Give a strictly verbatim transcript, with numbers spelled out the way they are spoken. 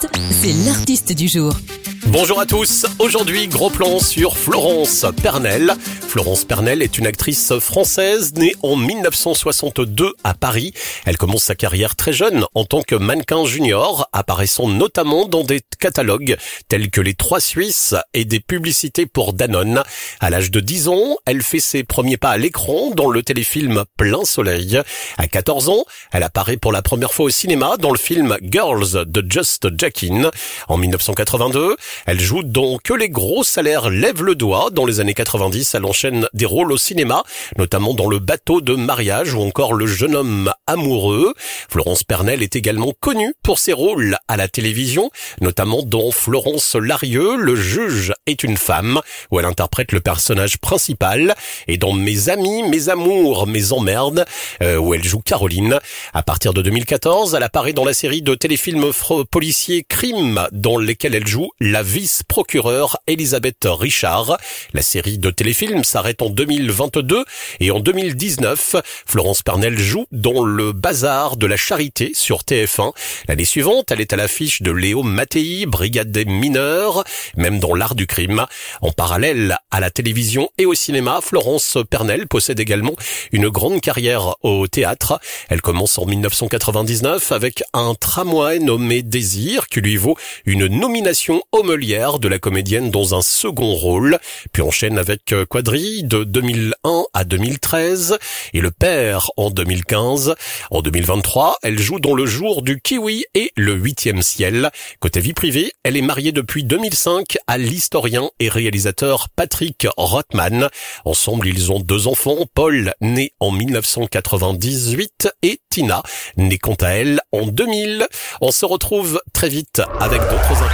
Artistes, c'est l'artiste du jour. Bonjour à tous, aujourd'hui gros plan sur Florence Pernel. Florence Pernel est une actrice française née en mille neuf cent soixante-deux à Paris. Elle commence sa carrière très jeune en tant que mannequin junior, apparaissant notamment dans des catalogues tels que Les Trois Suisses et des publicités pour Danone. À l'âge de dix ans, elle fait ses premiers pas à l'écran dans le téléfilm Plein Soleil. À quatorze ans, elle apparaît pour la première fois au cinéma dans le film Girls de Just Jackin. En mille neuf cent quatre-vingt-deux, elle joue dans Que les gros salaires lèvent le doigt. Dans les années quatre-vingt-dix, elle enchaîne des rôles au cinéma, notamment dans Le bateau de mariage ou encore Le jeune homme amoureux. Florence Pernel est également connue pour ses rôles à la télévision, notamment dans Florence Larieux, Le juge est une femme, où elle interprète le personnage principal, et dans Mes amis, mes amours, mes emmerdes, euh, où elle joue Caroline. À partir de deux mille quatorze, elle apparaît dans la série de téléfilms policiers Crime, dans lesquels elle joue la vice-procureure Elisabeth Richard. La série de téléfilms s'arrête en deux mille vingt-deux et en deux mille dix-neuf, Florence Pernel joue dans Le bazar de la charité sur T F un. L'année suivante, elle est à l'affiche de Léo Mattei, Brigade des mineurs, même dans L'art du crime. En parallèle à la télévision et au cinéma, Florence Pernel possède également une grande carrière au théâtre. Elle commence en mille neuf cent quatre-vingt-dix-neuf avec Un tramway nommé Désir qui lui vaut une nomination au Molière de la comédienne dans un second rôle, puis enchaîne avec Quadrille de deux mille un à deux mille treize et Le père en deux mille quinze. En deux mille vingt-trois, elle joue dans Le jour du kiwi et Le huitième ciel. Côté vie privée, elle est mariée depuis deux mille cinq à l'historien et réalisateur Patrick Rothman. Ensemble, ils ont deux enfants, Paul, né en mille neuf cent quatre-vingt-dix-huit, et Tina, née quant à elle en deux mille. On se retrouve très vite avec d'autres